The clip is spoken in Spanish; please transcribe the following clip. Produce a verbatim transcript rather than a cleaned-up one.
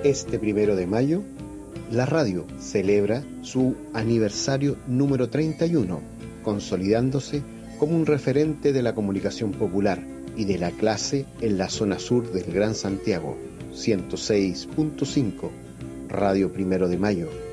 Este primero de mayo, la radio celebra su aniversario número treinta y uno, consolidándose como un referente de la comunicación popular y de la clase en la zona sur del Gran Santiago. ciento seis punto cinco, Radio Primero de Mayo,